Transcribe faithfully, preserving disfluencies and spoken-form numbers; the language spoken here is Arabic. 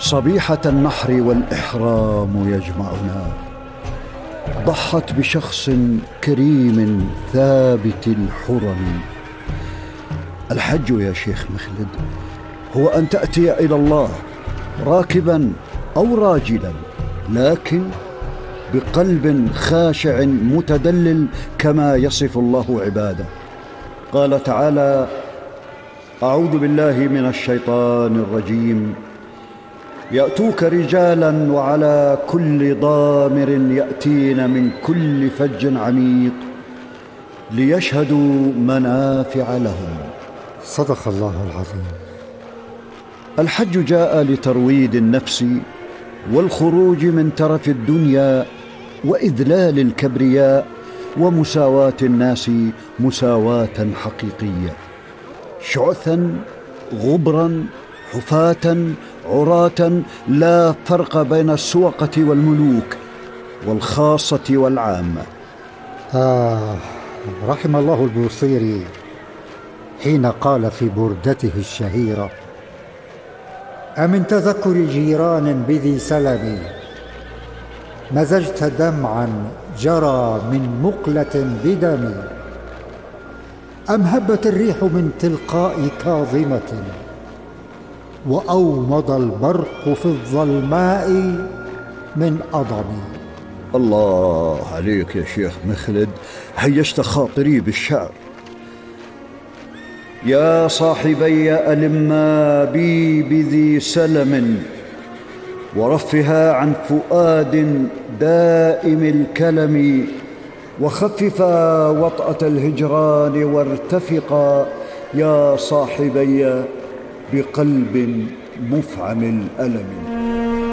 صبيحة النحر والإحرام يجمعنا، ضحت بشخص كريم ثابت الحرم. الحج يا شيخ مخلد هو أن تأتي إلى الله راكبا أو راجلا، لكن بقلب خاشع متدلل كما يصف الله عباده. قال تعالى: أعوذ بالله من الشيطان الرجيم، يأتوك رجالا وعلى كل ضامر يأتين من كل فج عميق ليشهدوا منافع لهم. صدق الله العظيم. الحج جاء لترويض النفس والخروج من ترف الدنيا وإذلال الكبرياء ومساواة الناس مساواة حقيقية، شعثا غبرا حفاة عراة، لا فرق بين السوقة والملوك والخاصة والعامة. آه رحم الله البوصيري حين قال في بردته الشهيرة: أمن تذكر جيران بذي سلم مزجت دمعا جرى من مقلة بدم، أم هبت الريح من تلقاء كاظمة وأومض البرق في الظلماء من أضم. الله عليك يا شيخ مخلد، هيشت خاطري بالشعر. يا صاحبي ألما بي بذي سلم ورفها عن فؤاد دائم الكلم، وخففا وطأة الهجران وارتفقا يا صاحبي بقلب مفعم الألم.